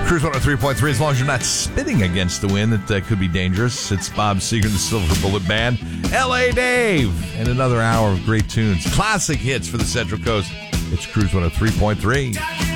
Cruise 103.3, as long as you're not spitting against the wind, that could be dangerous. It's Bob Seger and the Silver Bullet Band, L.A. Dave, and another hour of great tunes. Classic hits for the Central Coast. It's Cruise 103.3.